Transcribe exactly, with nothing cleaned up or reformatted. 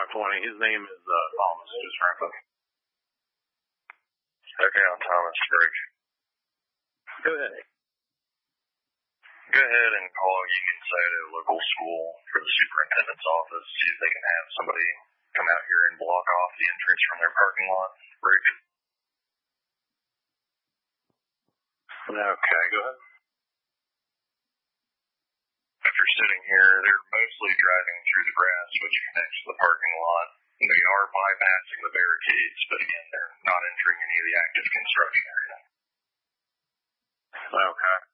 twenty. His name is uh, Thomas, just right up. Okay, on Thomas, break. Go ahead. Go ahead and call Union Side a local school for the superintendent's office. See if they can have somebody come out here and block off the entrance from their parking lot. Break. Okay, go ahead. After sitting here, they're mostly driving through the grass, which connects to the parking lot. They are bypassing the barricades, but again, they're not entering any of the active construction area. Okay.